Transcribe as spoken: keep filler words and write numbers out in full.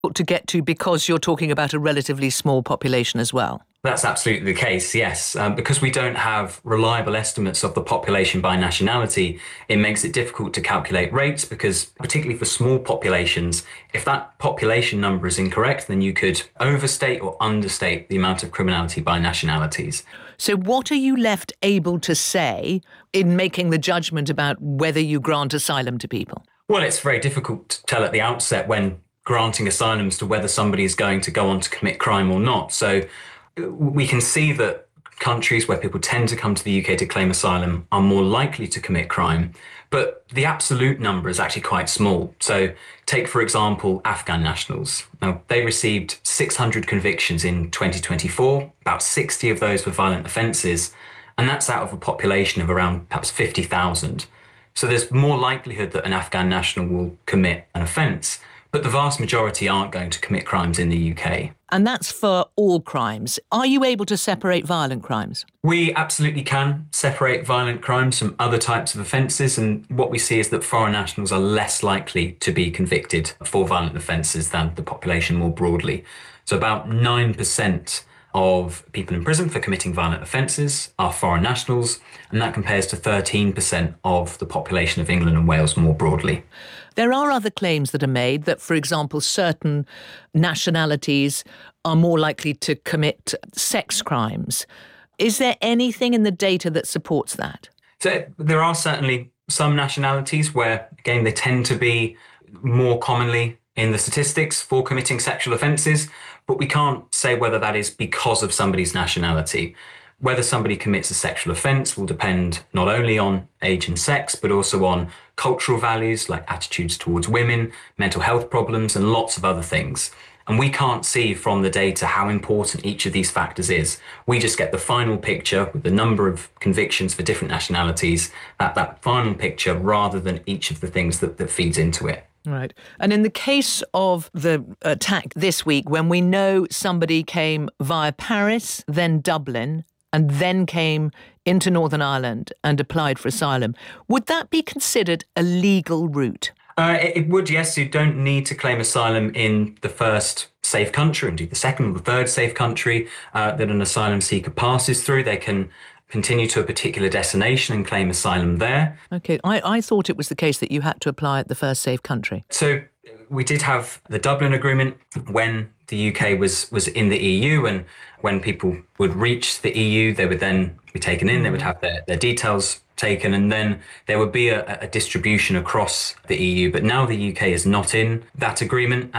to get to because you're talking about a relatively small population as well. That's absolutely the case, yes. Um, because we don't have reliable estimates of the population by nationality, it makes it difficult to calculate rates because, particularly for small populations, if that population number is incorrect, then you could overstate or understate the amount of criminality by nationalities. So what are you left able to say in making the judgment about whether you grant asylum to people? Well, it's very difficult to tell at the outset when granting asylum as to whether somebody is going to go on to commit crime or not. So we can see that countries where people tend to come to the U K to claim asylum are more likely to commit crime, but the absolute number is actually quite small. So take, for example, Afghan nationals. Now, they received six hundred convictions in twenty twenty-four, about sixty of those were violent offences, and that's out of a population of around perhaps fifty thousand. So there's more likelihood that an Afghan national will commit an offence, but the vast majority aren't going to commit crimes in the U K. And that's for all crimes. Are you able to separate violent crimes? We absolutely can separate violent crimes from other types of offences, and what we see is that foreign nationals are less likely to be convicted for violent offences than the population more broadly. So about nine percent of people in prison for committing violent offences are foreign nationals, and that compares to thirteen percent of the population of England and Wales more broadly. There are other claims that are made that, for example, certain nationalities are more likely to commit sex crimes. Is there anything in the data that supports that? So there are certainly some nationalities where, again, they tend to be more commonly in the statistics for committing sexual offences, but we can't say whether that is because of somebody's nationality. Whether somebody commits a sexual offence will depend not only on age and sex, but also on cultural values like attitudes towards women, mental health problems, and lots of other things. And we can't see from the data how important each of these factors is. We just get the final picture with the number of convictions for different nationalities, that, that final picture, rather than each of the things that, that feeds into it. Right. And in the case of the attack this week, when we know somebody came via Paris, then Dublin, and then came into Northern Ireland and applied for asylum, would that be considered a legal route? Uh, it, it would, yes. You don't need to claim asylum in the first safe country, indeed the second or the third safe country uh, that an asylum seeker passes through. They can continue to a particular destination and claim asylum there. OK, I, I thought it was the case that you had to apply at the first safe country. So we did have the Dublin Agreement when the U K was, was in the E U, and when people would reach the E U, they would then be taken in, they would have their, their details taken, and then there would be a, a distribution across the E U. But now the U K is not in that agreement,